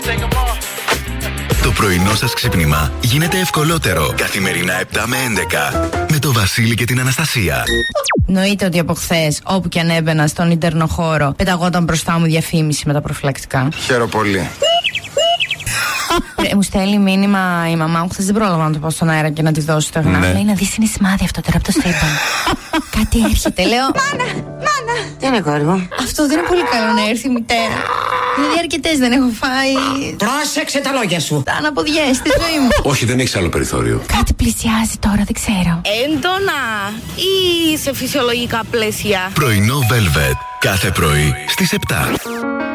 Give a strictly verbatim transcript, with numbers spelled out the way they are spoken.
Το πρωινό σας ξύπνημα γίνεται ευκολότερο. Καθημερινά επτά με έντεκα με το Βασίλη και την Αναστασία. Εννοείται ότι από χθες, όπου και αν έμπαινα στον ιντερνοχώρο, πεταγόταν μπροστά μου διαφήμιση με τα προφυλακτικά. Χαίρομαι πολύ. Ε, μου στέλνει μήνυμα η μαμά μου, χθες δεν πρόλαβα να το πω στον αέρα και να τη δώσω το γνώμη. Ναι. Λέει να δεις είναι σημάδι αυτό τώρα από το σύμπαν. Κάτι έρχεται, λέω. Μάνα, μάνα. Τι είναι, κόρη μου? Αυτό δεν είναι πολύ καλό να έρθει η μητέρα. Δηλαδή αρκετές δεν έχω φάει. Πρόσεξε τα λόγια σου. Τα αναποδιές στη ζωή μου. Όχι, δεν έχεις άλλο περιθώριο. Κάτι πλησιάζει τώρα, δεν ξέρω. Έντονα ή σε φυσιολογικά πλαίσια? Πρωινό Velvet. Κάθε πρωί στις επτά.